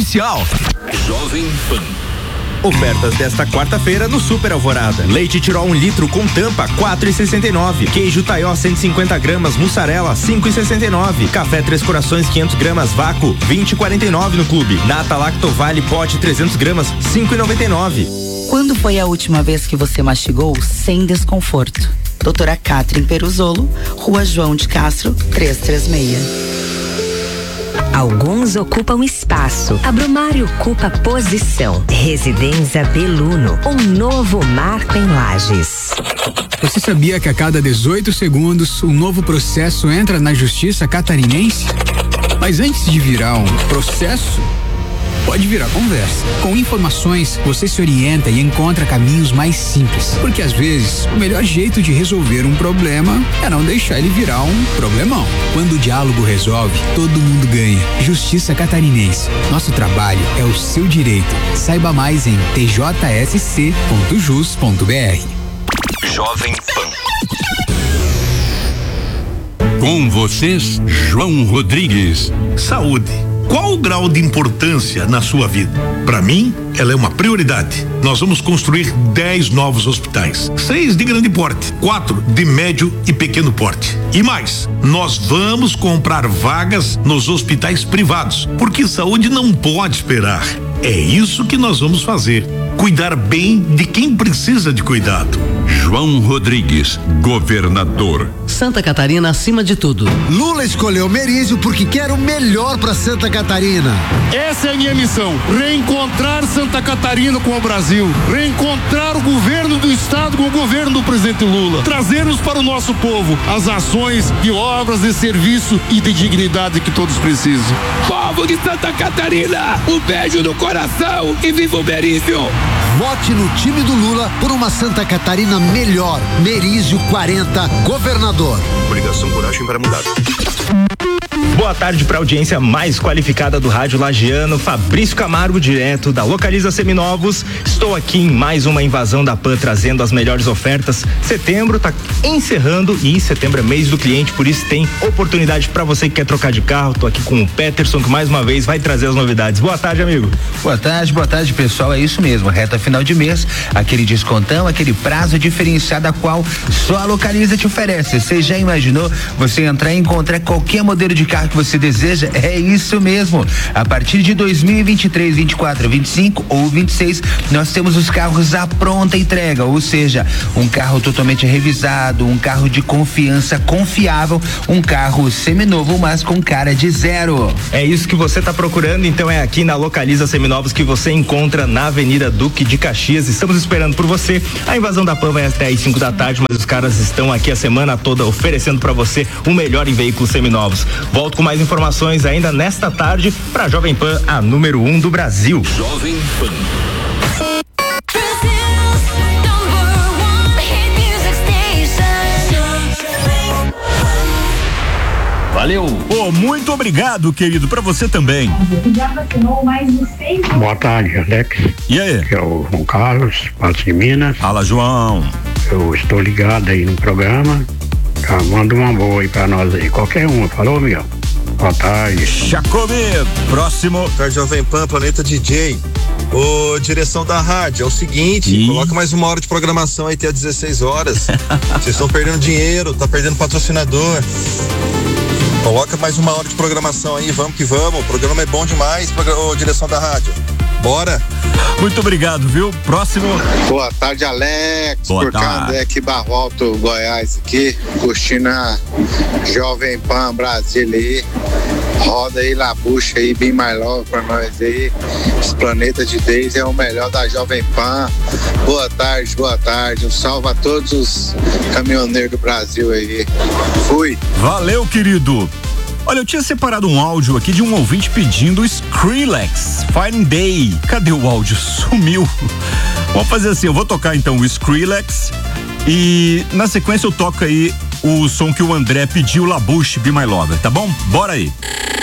oficial. Jovem Pan. Ofertas desta quarta-feira no Super Alvorada. Leite Tirol 1 litro com tampa, 4,69. Queijo Taió 150 gramas, mussarela, 5,69. Café Três Corações 500 gramas, vácuo, 20,49 no clube. Nata Lacto Vale pote 300 gramas, 5,99. Quando foi a última vez que você mastigou sem desconforto? Doutora Catherine Peruzolo, Rua João de Castro, 336. Alguns ocupam espaço, a Brumari ocupa posição. Residência Beluno, um novo marco em Lages. Você sabia que a cada 18 segundos um novo processo entra na Justiça Catarinense? Mas antes de virar um processo, pode virar conversa. Com informações, você se orienta e encontra caminhos mais simples. Porque às vezes, o melhor jeito de resolver um problema é não deixar ele virar um problemão. Quando o diálogo resolve, todo mundo ganha. Justiça Catarinense. Nosso trabalho é o seu direito. Saiba mais em tjsc.jus.br. Jovem Pan. Com vocês, João Rodrigues. Saúde. Qual o grau de importância na sua vida? Para mim, ela é uma prioridade. Nós vamos construir 10 novos hospitais, 6 de grande porte, 4 de médio e pequeno porte. E mais, nós vamos comprar vagas nos hospitais privados, porque saúde não pode esperar. É isso que nós vamos fazer. Cuidar bem de quem precisa de cuidado. João Rodrigues, governador. Santa Catarina acima de tudo. Lula escolheu Merizio porque quer o melhor para Santa Catarina. Essa é a minha missão, reencontrar Santa Catarina com o Brasil, reencontrar o governo do estado com o governo do presidente Lula, trazermos para o nosso povo as ações de obras, de serviço e de dignidade que todos precisam. Povo de Santa Catarina, um beijo no coração e viva o Merizio! Vote no time do Lula por uma Santa Catarina melhor. Merizio 40, governador. Coligação Coragem para Mudar. Boa tarde para a audiência mais qualificada do rádio lagiano, Fabrício Camargo, direto da Localiza Seminovos. Estou aqui em mais uma invasão da PAN, trazendo as melhores ofertas. Setembro está encerrando e setembro é mês do cliente, por isso tem oportunidade para você que quer trocar de carro. Estou aqui com o Peterson, que mais uma vez vai trazer as novidades. Boa tarde, amigo. Boa tarde, pessoal. É isso mesmo, reta final de mês, aquele descontão, aquele prazo diferenciado a qual só a Localiza te oferece. Você já imaginou você entrar e encontrar qualquer modelo de carro que você deseja? É isso mesmo. A partir de 2023, 24, 25 ou 26, nós temos os carros à pronta entrega, ou seja, um carro totalmente revisado, um carro de confiança, confiável, um carro seminovo, mas com cara de zero. É isso que você está procurando, então é aqui na Localiza Seminovos que você encontra na Avenida Duque de Caxias. Estamos esperando por você. A invasão da PAN vai até às 5 da tarde, mas os caras estão aqui a semana toda oferecendo para você o melhor em veículos seminovos. Volto com mais informações ainda nesta tarde para Jovem Pan, a número 1 do Brasil. Jovem Pan. Valeu. Muito obrigado, querido, pra você também. Já vacinou mais de 6 mil. Boa tarde, Alex. E aí? Aqui é o João Carlos, Patos de Minas. Fala, João. Eu estou ligado aí no programa. Tá, manda uma boa aí pra nós aí. Qualquer uma. Falou, Miguel? Boa tarde. Jacome, próximo. Boa tarde, Jovem Pan, Planeta DJ. Ô, direção da rádio, é o seguinte, coloca mais uma hora de programação aí até às 16 horas. Vocês estão perdendo dinheiro, tá perdendo patrocinador. Coloca mais uma hora de programação aí, vamos que vamos. O programa é bom demais, direção da rádio. Bora! Muito obrigado, viu? Próximo. Boa tarde, Alex. Boa tarde. Aqui, Barro Alto, Goiás, aqui, curtindo a Jovem Pan Brasília aí. Roda aí, Labucha aí, Be My Love pra nós aí. Esse Planeta de 10 é o melhor da Jovem Pan. Boa tarde. Um salve a todos os caminhoneiros do Brasil aí. Fui. Valeu, querido. Olha, eu tinha separado um áudio aqui de um ouvinte pedindo Skrillex, Fine Day. Cadê o áudio? Sumiu. Vamos fazer assim, eu vou tocar então o Skrillex e na sequência eu toco aí o som que o André pediu, Labuche, Be My Lover, tá bom? Bora aí.